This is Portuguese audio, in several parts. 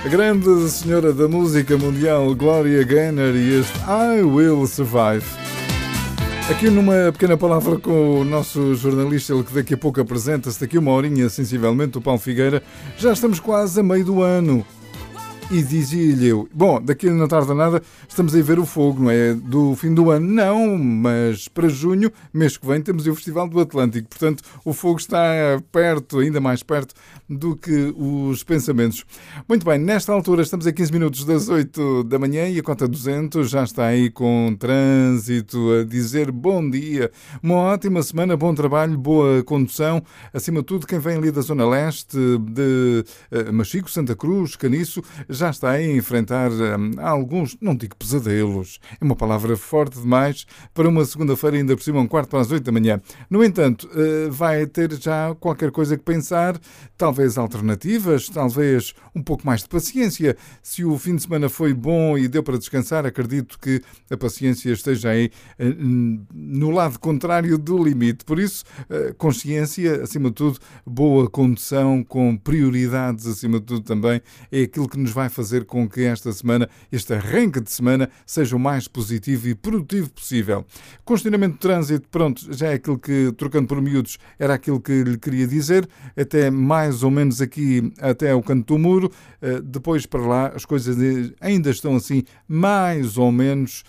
A grande senhora da música mundial, Gloria Gaynor, e este I Will Survive. Aqui numa pequena palavra com o nosso jornalista, ele que daqui a pouco apresenta-se, daqui uma horinha, sensivelmente, o Paulo Figueira. Já estamos quase a meio do ano. E dizia-lhe eu, bom, daqui não tarda nada, estamos a ver o fogo, não é? Do fim do ano, não, mas para junho, mês que vem, temos o Festival do Atlântico. Portanto, o fogo está perto, ainda mais perto do que os pensamentos. Muito bem, nesta altura estamos a 15 minutos das 8 da manhã e a Cota 200 já está aí com trânsito a dizer bom dia. Uma ótima semana, bom trabalho, boa condução. Acima de tudo, quem vem ali da Zona Leste, de Machico, Santa Cruz, Caniço, já está a enfrentar alguns, não digo pesadelos, é uma palavra forte demais para uma segunda-feira, ainda por cima, 7:45 da manhã. No entanto, vai ter já qualquer coisa que pensar, talvez alternativas, talvez um pouco mais de paciência. Se o fim de semana foi bom e deu para descansar, acredito que a paciência esteja aí no lado contrário do limite. Por isso, consciência, acima de tudo, boa condução, com prioridades, acima de tudo também, é aquilo que nos vai fazer com que esta semana, este arranque de semana, seja o mais positivo e produtivo possível. Congestionamento de trânsito, pronto, já é aquilo que, trocando por miúdos, era aquilo que lhe queria dizer, até mais ou menos aqui, até o canto do muro. Depois para lá, as coisas ainda estão assim, mais ou menos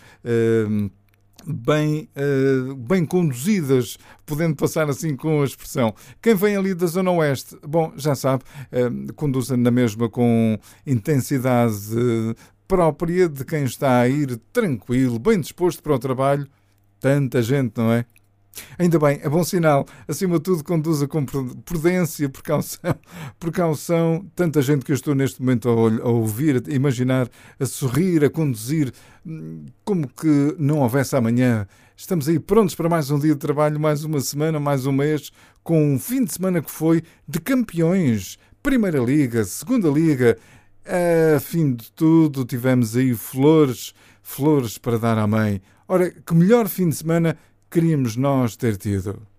bem conduzidas, podendo passar assim com a expressão. Quem vem ali da Zona Oeste, bom, já sabe, conduz na mesma com intensidade própria de quem está a ir tranquilo, bem disposto para o trabalho. Tanta gente, não é? Ainda bem, é bom sinal. Acima de tudo, conduza com prudência, precaução. Tanta gente que eu estou neste momento a ouvir, a imaginar, a sorrir, a conduzir, como que não houvesse amanhã. Estamos aí prontos para mais um dia de trabalho, mais uma semana, mais um mês, com um fim de semana que foi de campeões. Primeira Liga, Segunda Liga. A fim de tudo, tivemos aí flores para dar à mãe. Ora, que melhor fim de semana queríamos nós ter tido.